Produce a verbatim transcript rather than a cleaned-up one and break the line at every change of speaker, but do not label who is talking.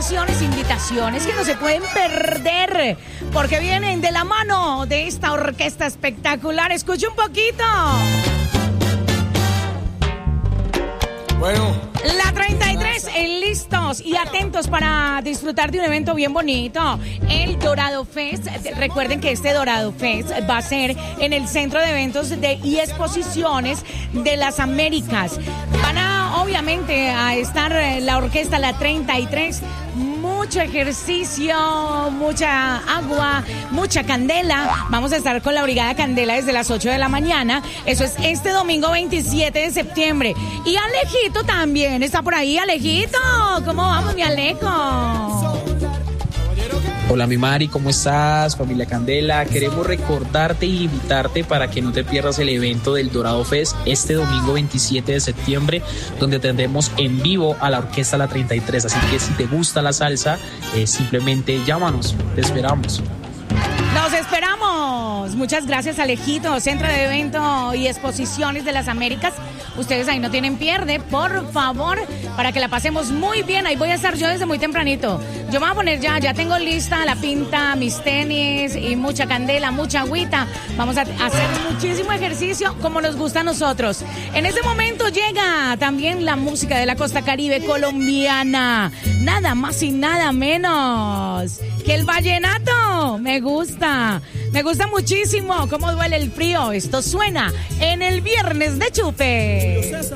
invitaciones, invitaciones que no se pueden perder, porque vienen de la mano de esta orquesta espectacular. Escucha un poquito.
Bueno.
La treinta y tres, listos y atentos para disfrutar de un evento bien bonito, el Dorado Fest. Recuerden que este Dorado Fest va a ser en el Centro de Eventos de, y Exposiciones de las Américas. Van a, obviamente, a estar la orquesta La treinta y tres, mucho ejercicio, mucha agua, mucha candela. Vamos a estar con la Brigada Candela desde las ocho de la mañana. Eso es este domingo veintisiete de septiembre. Y Alejito también está por ahí. Alejito, ¿cómo vamos, mi Alejo?
Hola mi Mari, ¿cómo estás? Familia Candela, queremos recordarte y invitarte para que no te pierdas el evento del Dorado Fest este domingo veintisiete de septiembre, donde tendremos en vivo a la orquesta La treinta y tres, así que si te gusta la salsa, eh, simplemente llámanos, te esperamos.
¡Nos esperamos! Muchas gracias, Alejito, Centro de Eventos y Exposiciones de las Américas. Ustedes ahí no tienen pierde, por favor, para que la pasemos muy bien. Ahí voy a estar yo desde muy tempranito. Yo me voy a poner ya, ya tengo lista la pinta, mis tenis y mucha candela, mucha agüita. Vamos a hacer muchísimo ejercicio como nos gusta a nosotros. En este momento llega también la música de la costa caribe colombiana. Nada más y nada menos que el vallenato. Me gusta, me gusta muchísimo cómo duele el frío. Esto suena en el Viernes de Chupe.